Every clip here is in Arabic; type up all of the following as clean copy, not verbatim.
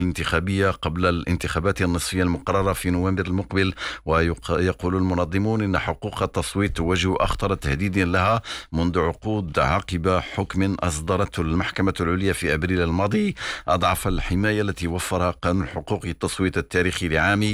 الانتخابية قبل الانتخابات النصفية المقررة في نوفمبر المقبل. ويقول المنظمون إن حقوق التصويت تواجه أخطر تهديد لها منذ عقود عقب حكم أصدرته المحكمة العليا في أبريل الماضي أضعف الحماية التي وفرها قانون حقوق التصويت التاريخي لعام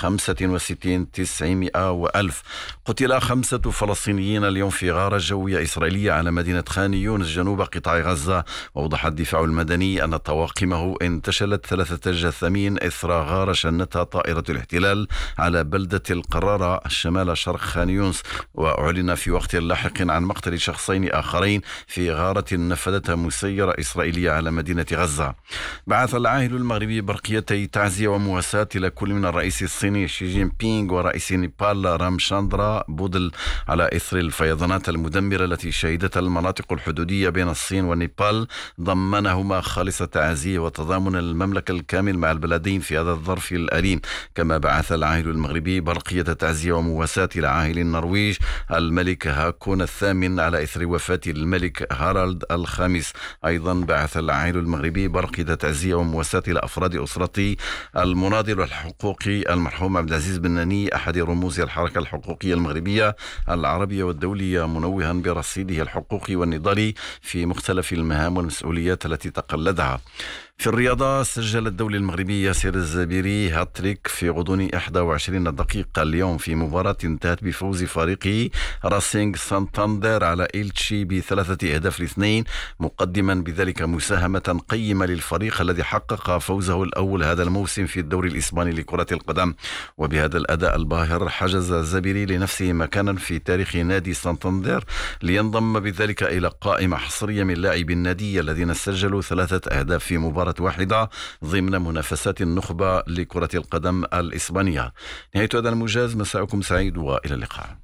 65 900 وألف. قتل 5 فلسطينيين اليوم في غارة جوية إسرائيلية على مدينة خان يونس جنوب قطاع غزة. وأوضح الدفاع المدني أن طواقمه انتشلت 3 جثامين إثر غارة شنتها طائرة الاحتلال على بلدة القرارة شمال شرق خان يونس. وأعلن في وقت لاحق عن مقتل شخصين آخرين في غارة نفذتها مسيرة إسرائيلية على مدينة غزة. بعث العاهل المغربي برقيتي تعزية ومواساة إلى كل من الرئيس الصيني شي جين بينغ ورئيس نيبال رامشاندرا بودل على إثر الفيضانات المدمرة التي شهدتها المناطق الحدودية بين الصين ونيبال. ضمنهما خالص تعزية وتضامن المملكة الكامل مع البلدين في هذا الظرف الأليم. كما بعث العاهل المغربي برقية تعزية ومواساة إلى عاهل النرويج الملك هاكون الثامن على إثر وفاة الملك هارالد الخامس. أيضا بعث العاهل المغربي برقية تعزية ومواساة إلى أفراد أسرة المناضل الحقوقي المرحوم عبد العزيز بن ناني أحد رموز الحركة الحقوقية المغربية العربية والدولية، منوها برصيده الحقوقي والنضالي في مختلف المهام والمسؤوليات التي تقلدها. في الرياضة سجل الدولي المغربي ياسر الزبيري هاتريك في غضون 21 دقيقة اليوم في مباراة انتهت بفوز فريقه راسينغ سانتاندر على إلتشي ب3 أهداف ل2، مقدما بذلك مساهمة قيمة للفريق الذي حقق فوزه الأول هذا الموسم في الدوري الإسباني لكرة القدم. وبهذا الأداء الباهر حجز الزبيري لنفسه مكانا في تاريخ نادي سانتاندر، لينضم بذلك إلى قائمة حصرية من لاعبي النادي الذين سجلوا 3 أهداف في مباراة واحدة ضمن منافسات النخبة لكرة القدم الإسبانية. نهاية هذا الموجز، مساءكم سعيد وإلى اللقاء.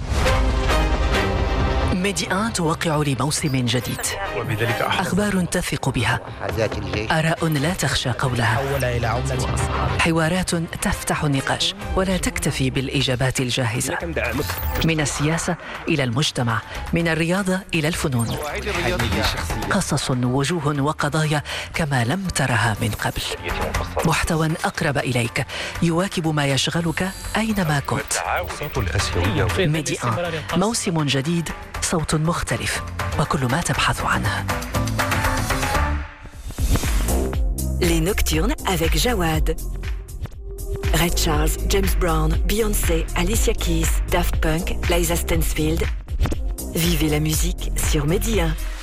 ميدي 1 توقع لموسم جديد، وبذلك أخبار تثق بها، آراء لا تخشى قولها، حوارات تفتح النقاش ولا تكتفي بالإجابات الجاهزة. من السياسة إلى المجتمع، من الرياضة إلى الفنون، قصص ووجوه وقضايا كما لم ترها من قبل. محتوى أقرب إليك يواكب ما يشغلك أينما كنت. ميدي 1 موسم جديد، صوت مختلف وكل ما تبحث عنه. Les Nocturnes avec Jawad. Ray Charles, James Brown, Beyoncé, Alicia Keys, Daft Punk, Liza Stansfield. Vivez la musique sur Medi 1.